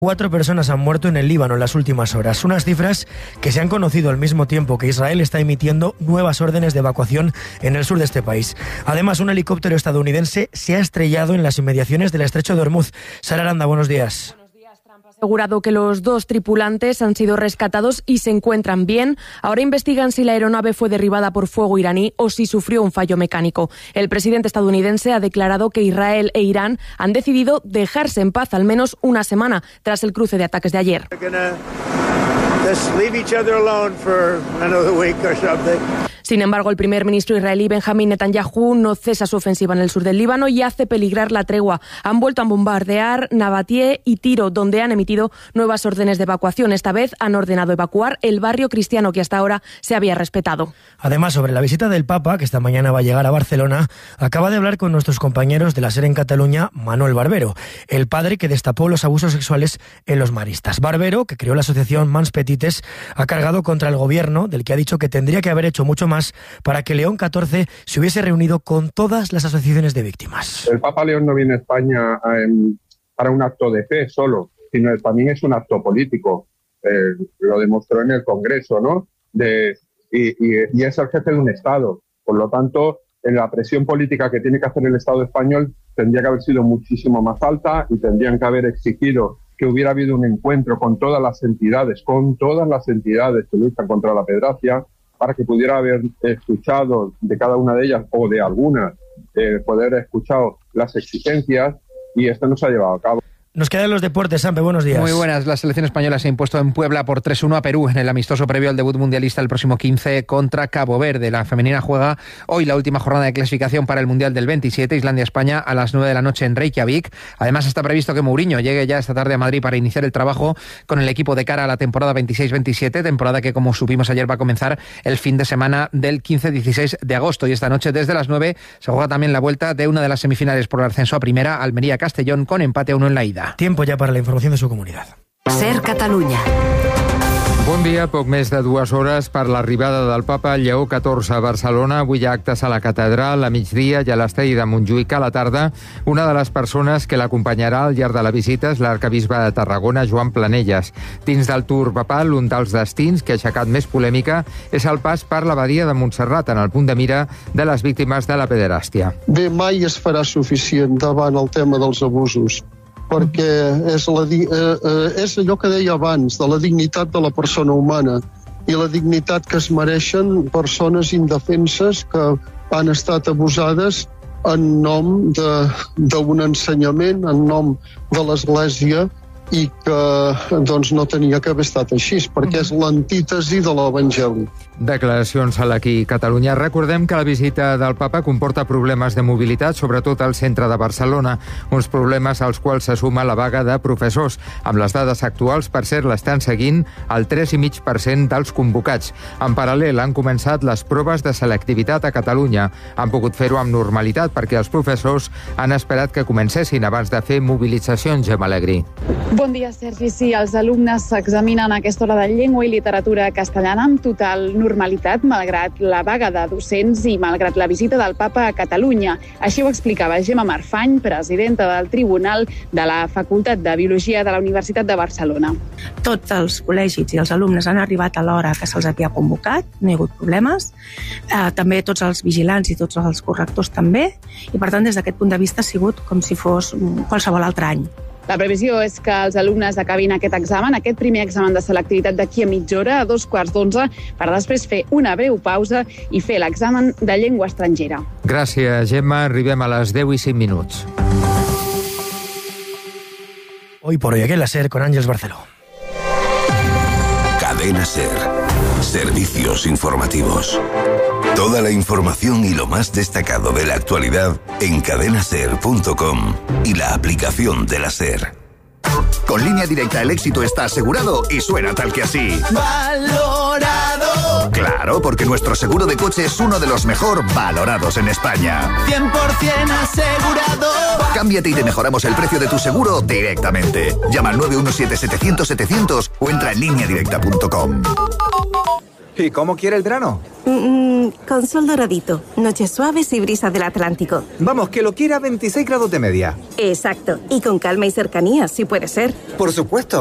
4 personas han muerto en el Líbano en las últimas horas, unas cifras que se han conocido al mismo tiempo que Israel está emitiendo nuevas órdenes de evacuación en el sur de este país. Además, un helicóptero estadounidense se ha estrellado en las inmediaciones del estrecho de Hormuz. Sara Aranda, buenos días. Ha asegurado que los 2 tripulantes han sido rescatados y se encuentran bien. Ahora investigan si la aeronave fue derribada por fuego iraní o si sufrió un fallo mecánico. El presidente estadounidense ha declarado que Israel e Irán han decidido dejarse en paz al menos una semana tras el cruce de ataques de ayer. Sin embargo, el primer ministro israelí Benjamín Netanyahu no cesa su ofensiva en el sur del Líbano y hace peligrar la tregua. Han vuelto a bombardear Nabatie y Tiro, donde han emitido nuevas órdenes de evacuación. Esta vez han ordenado evacuar el barrio cristiano que hasta ahora se había respetado. Además, sobre la visita del Papa, que esta mañana va a llegar a Barcelona, acaba de hablar con nuestros compañeros de la SER en Cataluña, Manuel Barbero, el padre que destapó los abusos sexuales en los maristas. Barbero, que creó la asociación Mans Petites, ha cargado contra el gobierno, del que ha dicho que tendría que haber hecho mucho más para que León XIV se hubiese reunido con todas las asociaciones de víctimas. El Papa León no viene a España para un acto de fe solo, sino también es un acto político. Lo demostró en el Congreso, ¿no? Y es el jefe de un Estado. Por lo tanto, en la presión política que tiene que hacer el Estado español tendría que haber sido muchísimo más alta y tendrían que haber exigido que hubiera habido un encuentro con todas las entidades que luchan contra la pederastia, para que pudiera haber escuchado de cada una de ellas o de algunas, poder escuchar las exigencias, y esto no se ha llevado a cabo. Nos quedan los deportes, Sampe, buenos días. Muy buenas. La selección española se ha impuesto en Puebla por 3-1 a Perú en el amistoso previo al debut mundialista el próximo 15 contra Cabo Verde. La femenina juega hoy la última jornada de clasificación para el Mundial del 27, Islandia-España, a las 9 de la noche en Reykjavik. Además, está previsto que Mourinho llegue ya esta tarde a Madrid para iniciar el trabajo con el equipo de cara a la temporada 26-27, temporada que, como supimos ayer, va a comenzar el fin de semana del 15-16 de agosto. Y esta noche, desde las 9, se juega también la vuelta de una de las semifinales por el ascenso a primera, Almería-Castellón, con empate a 1 en la ida. Tiempo ya para la información de su comunidad. SER Catalunya. Bon dia, poc més de 2 hores per l'arribada del Papa Lleó XIV a Barcelona. Avui hi ha actes a la catedral, a migdia, i a l'estadi de Montjuïc a la tarda. Una de les persones que l'acompanyarà al llarg de la visita és l'arcabisbe de Tarragona, Joan Planelles. Dins del tour papal, un dels destins que ha aixecat més polèmica és el pas per l'abadia de Montserrat, en el punt de mira de les víctimes de la pederàstia. Bé, mai es farà suficient davant el tema dels abusos, perquè és allò que deia abans, de la dignitat de la persona humana i la dignitat que es mereixen persones indefenses que han estat abusades en nom d'un ensenyament, en nom de l'Església, i que doncs, no tenia que haver estat així, perquè és l'antítesi de l'Evangeli. Declaracions a l'Aquí Catalunya. Recordem que la visita del Papa comporta problemes de mobilitat, sobretot al centre de Barcelona, uns problemes als quals se suma la vaga de professors. Amb les dades actuals, per cert, l'estan seguint el 3,5% dels convocats. En paral·lel, han començat les proves de selectivitat a Catalunya. Han pogut fer-ho amb normalitat perquè els professors han esperat que comencessin abans de fer mobilitzacions, Gemma Alegri. Bon dia, Sergi. Sí, els alumnes s'examinen a aquesta hora de llengua i literatura castellana amb total normalitat, malgrat la vaga de docents i malgrat la visita del Papa a Catalunya. Així ho explicava Gemma Marfany, presidenta del Tribunal de la Facultat de Biologia de la Universitat de Barcelona. Tots els col·legis i els alumnes han arribat a l'hora que se'ls havia convocat, no hi ha hagut problemes. També tots els vigilants i tots els correctors també, i per tant, des d'aquest punt de vista ha sigut com si fos qualsevol altre any. La previsió és que els alumnes acabin aquest examen, aquest primer examen de selectivitat d'aquí a mitja hora, a 11:15, per després fer una breu pausa i fer l'examen de llengua estrangera. Gràcies, Gemma. Arribem a les 10:05. Hoy por hoy aquí en la SER con Ángeles Barceló. Cadena SER. Servicios informativos. Toda la información y lo más destacado de la actualidad en cadenaser.com y la aplicación de la SER. Con Línea Directa el éxito está asegurado y suena tal que así. ¡Valorado! Claro, porque nuestro seguro de coche es uno de los mejor valorados en España. 100% asegurado. Cámbiate y te mejoramos el precio de tu seguro directamente. Llama al 917-700-700 o entra en lineadirecta.com. ¿Y cómo quiere el grano? Con sol doradito, noches suaves y brisas del Atlántico. Vamos, que lo quiera 26 grados de media. Exacto, y con calma y cercanía, si puede ser. Por supuesto.